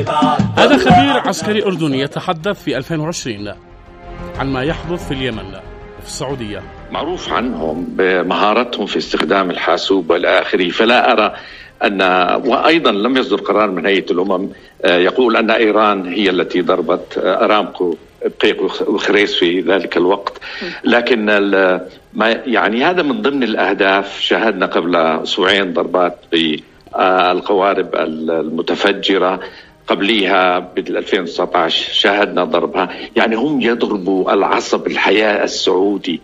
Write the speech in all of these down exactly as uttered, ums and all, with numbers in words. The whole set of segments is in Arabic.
هذا خبير عسكري أردني يتحدث في ألفين وعشرين عن ما يحدث في اليمن في السعودية. معروف عنهم بمهارتهم في استخدام الحاسوب والى اخره، فلا ارى أن، وأيضا لم يصدر قرار من هيئة الأمم يقول أن إيران هي التي ضربت أرامكو بقيق وخريس في ذلك الوقت. لكن ما يعني هذا من ضمن الأهداف. شاهدنا قبل أسبوعين ضربات بالقوارب المتفجرة، قبليها بال ألفين وتسعة عشر شاهدنا ضربها. يعني هم يضربوا العصب الحياة السعودي.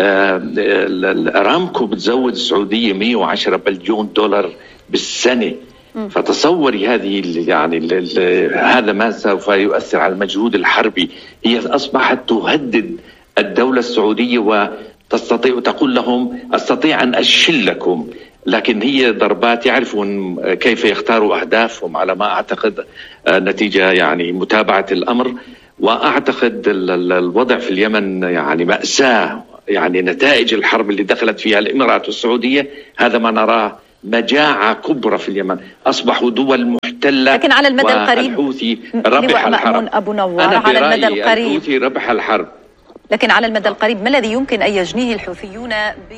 أرامكو بتزود السعودية مئة وعشرة بليون دولار بالسنة. فتصوري هذه يعني هذا ما سوف يؤثر على المجهود الحربي. هي أصبحت تهدد الدولة السعودية وتستطيع تقول لهم أستطيع أن أشل لكم، لكن هي ضربات يعرفون كيف يختاروا أهدافهم على ما أعتقد نتيجة يعني متابعة الأمر. وأعتقد الوضع في اليمن يعني مأساة. يعني نتائج الحرب اللي دخلت فيها الإمارات والسعودية هذا ما نراه، مجاعة كبرى في اليمن. أصبحوا دول محتلة. لكن على المدى القريب الحوثي ربح الحرب. أبو نوار على المدى القريب الحوثي ربح الحرب. لكن على المدى القريب ما الذي يمكن أن يجنيه الحوثيون ب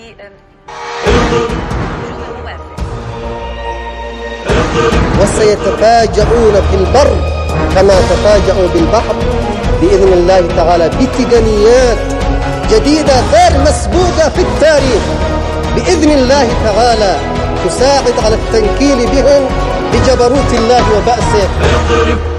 وسيتفاجؤون في البر كما تفاجؤوا بالبحر بإذن الله تعالى بتقنيات جديدة غير مسبوقة في التاريخ بإذن الله تعالى تساعد على التنكيل بهم بجبروت الله وبأسه.